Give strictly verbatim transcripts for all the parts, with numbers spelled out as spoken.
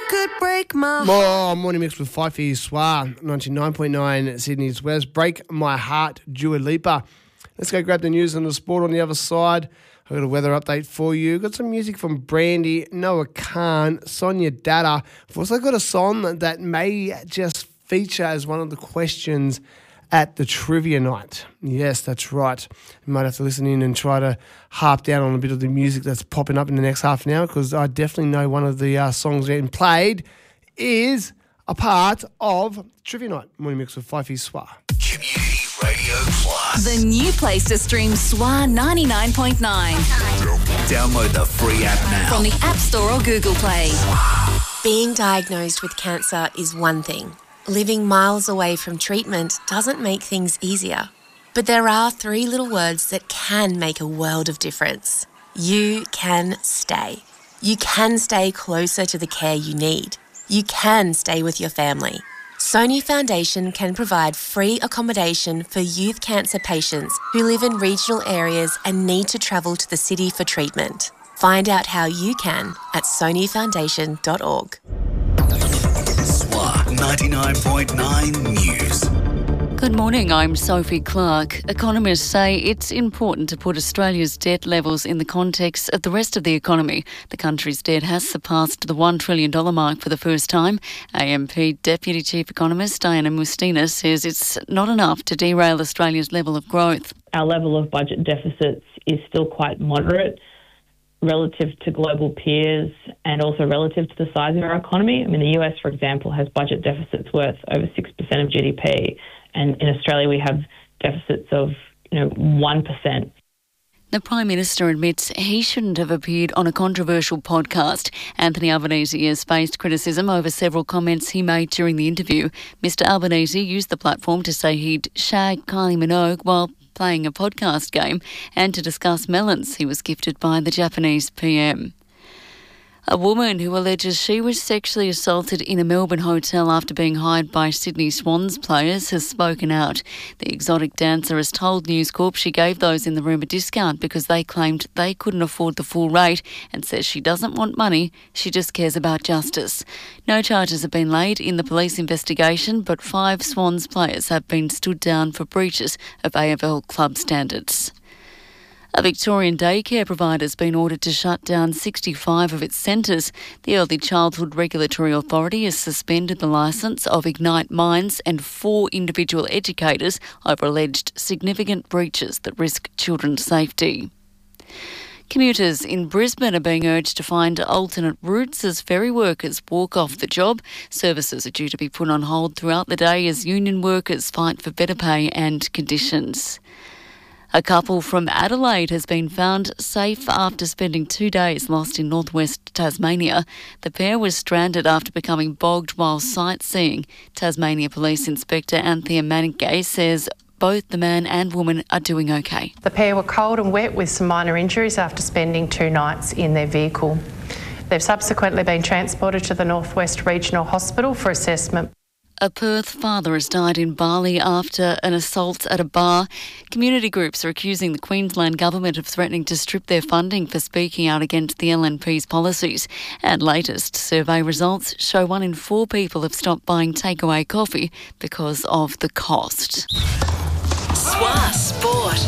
could break my heart. Oh, morning mix with Fifey Swar, ninety-nine point nine Sydney's West. Break My Heart, Dua Lipa. Let's go grab the news and the sport on the other side. I've got a weather update for you. Got some music from Brandy, Noah Khan, Sonia Dada. I've also got a song that may just feature as one of the questions at the trivia night. Yes, that's right. You might have to listen in and try to harp down on a bit of the music that's popping up in the next half an hour, because I definitely know one of the uh, songs getting played is a part of trivia night. Morning mix with Fifey Swar. Community Radio Plus. The new place to stream S W A ninety-nine point nine. Download the free app now. From the App Store or Google Play. Being diagnosed with cancer is one thing. Living miles away from treatment doesn't make things easier. But there are three little words that can make a world of difference. You can stay. You can stay closer to the care you need. You can stay with your family. Sony Foundation can provide free accommodation for youth cancer patients who live in regional areas and need to travel to the city for treatment. Find out how you can at sony foundation dot org. S W A ninety-nine point nine News. Good morning, I'm Sophie Clark. Economists say it's important to put Australia's debt levels in the context of the rest of the economy. The country's debt has surpassed the one trillion dollars mark for the first time. A M P Deputy Chief Economist Diana Mustina says it's not enough to derail Australia's level of growth. Our level of budget deficits is still quite moderate relative to global peers and also relative to the size of our economy. I mean, the U S, for example, has budget deficits worth over six percent of G D P. And in Australia, we have deficits of, you know, one percent. The Prime Minister admits he shouldn't have appeared on a controversial podcast. Anthony Albanese has faced criticism over several comments he made during the interview. Mister Albanese used the platform to say he'd shag Kylie Minogue while playing a podcast game and to discuss melons he was gifted by the Japanese P M. A woman who alleges she was sexually assaulted in a Melbourne hotel after being hired by Sydney Swans players has spoken out. The exotic dancer has told News Corp she gave those in the room a discount because they claimed they couldn't afford the full rate, and says she doesn't want money, she just cares about justice. No charges have been laid in the police investigation, but five Swans players have been stood down for breaches of A F L club standards. A Victorian daycare provider has been ordered to shut down sixty-five of its centres. The Early Childhood Regulatory Authority has suspended the licence of Ignite Minds and four individual educators over alleged significant breaches that risk children's safety. Commuters in Brisbane are being urged to find alternate routes as ferry workers walk off the job. Services are due to be put on hold throughout the day as union workers fight for better pay and conditions. A couple from Adelaide has been found safe after spending two days lost in northwest Tasmania. The pair was stranded after becoming bogged while sightseeing. Tasmania Police Inspector Anthea Manickay says both the man and woman are doing okay. The pair were cold and wet with some minor injuries after spending two nights in their vehicle. They've subsequently been transported to the Northwest Regional Hospital for assessment. A Perth father has died in Bali after an assault at a bar. Community groups are accusing the Queensland Government of threatening to strip their funding for speaking out against the L N P's policies. And latest survey results show one in four people have stopped buying takeaway coffee because of the cost. S W A Sport.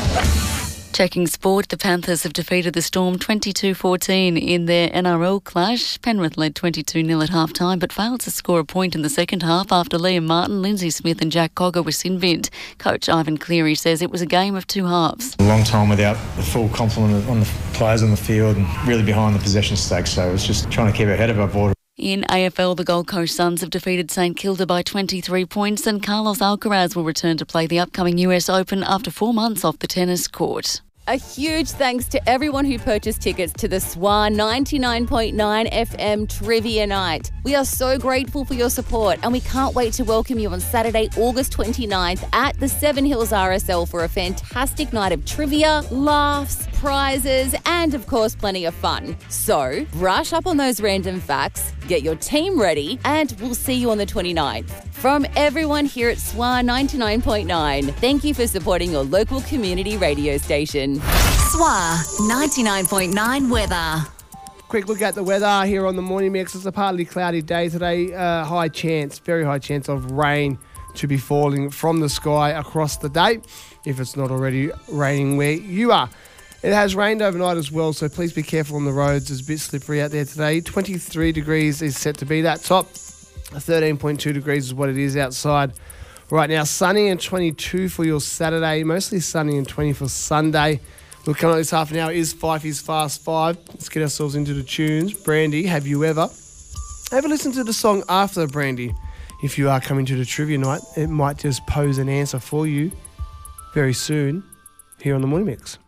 Checking sport, the Panthers have defeated the Storm twenty-two fourteen in their N R L clash. Penrith led twenty-two nil at half-time but failed to score a point in the second half after Liam Martin, Lindsay Smith and Jack Cogger were sin-binned. Coach Ivan Cleary says it was a game of two halves. A long time without the full complement on the players on the field and really behind the possession stakes, so it was just trying to keep our head above water. In A F L, the Gold Coast Suns have defeated St Kilda by twenty-three points and Carlos Alcaraz will return to play the upcoming U S Open after four months off the tennis court. A huge thanks to everyone who purchased tickets to the S W A ninety-nine point nine F M Trivia Night. We are so grateful for your support and we can't wait to welcome you on Saturday, August twenty-ninth at the Seven Hills R S L for a fantastic night of trivia, laughs, prizes and of course plenty of fun. So brush up on those random facts, get your team ready and we'll see you on the twenty-ninth. From everyone here at S W A ninety-nine point nine, thank you for supporting your local community radio station. S W A ninety-nine point nine weather. quick look at the weather here on the Morning Mix. It's a partly cloudy day today. Uh, high chance, very high chance of rain to be falling from the sky across the day, if it's not already raining where you are. It has rained overnight as well, so please be careful on the roads. It's a bit slippery out there today. twenty-three degrees is set to be that top. thirteen point two degrees is what it is outside right now. Sunny and twenty-two for your Saturday. Mostly sunny and twenty for Sunday. Look, coming up this half an hour is Fifey's Fast Five. Let's get ourselves into the tunes. Brandy, have you ever? Have a listen to the song after Brandy. If you are coming to the trivia night, it might just pose an answer for you very soon here on the Morning Mix.